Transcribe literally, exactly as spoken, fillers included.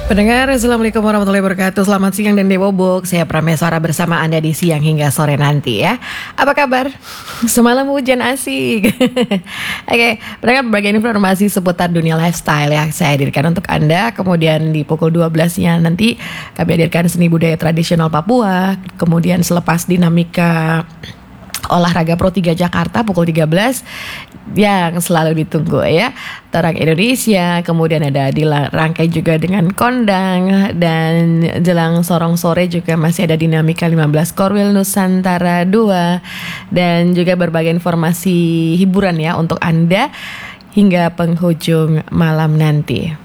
Pendengar, Assalamualaikum warahmatullahi wabarakatuh. Selamat siang dan dewobok. Saya Prameswara bersama Anda di siang hingga sore nanti ya. Apa kabar? Semalam hujan asik. Oke, pendengar, berbagai informasi seputar dunia lifestyle ya saya hadirkan untuk Anda. Kemudian di pukul dua belas-nya nanti kami hadirkan seni budaya tradisional Papua. Kemudian selepas dinamika olahraga Pro tiga Jakarta pukul tiga belas yang selalu ditunggu ya, Torang Indonesia. Kemudian ada dirangkai juga dengan kondang, dan jelang sorong sore juga masih ada dinamika lima belas Korwil Nusantara dua, dan juga berbagai informasi hiburan ya untuk Anda hingga penghujung malam nanti.